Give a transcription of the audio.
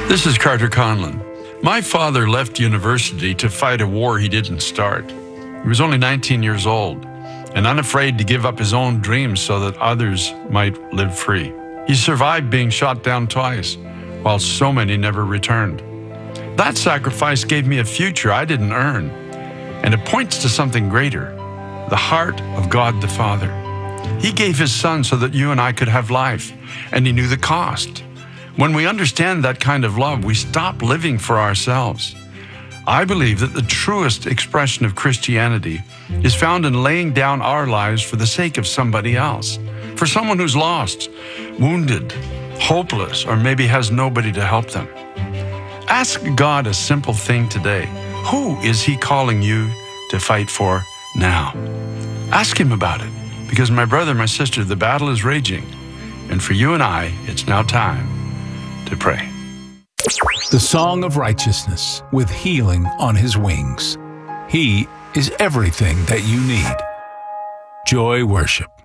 This is Carter Conlon. My father left university to fight a war he didn't start. He was only 19 years old and unafraid to give up his own dreams so that others might live free. He survived being shot down twice, while so many never returned. That sacrifice gave me a future I didn't earn, and it points to something greater, the heart of God the Father. He gave his son so that you and I could have life, and he knew the cost. When we understand that kind of love, we stop living for ourselves. I believe that the truest expression of Christianity is found in laying down our lives for the sake of somebody else, for someone who's lost, wounded, hopeless, or maybe has nobody to help them. Ask God a simple thing today. Who is he calling you to fight for now? Ask him about it, because my brother, my sister, the battle is raging, and for you and I, it's now time to pray. The Song of Righteousness, with healing on his wings. He is everything that you need. Joy Worship.